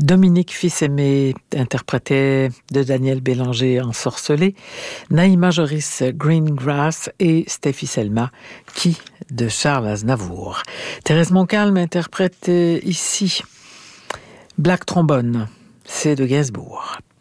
Dominique Fils-Aimé interprétait de Daniel Bélanger Ensorcelé, Naïma Joris Greengrass et Steffi Selma Qui de Charles Aznavour. Thérèse Montcalm interprète ici Black Trombone, c'est de Gainsbourg.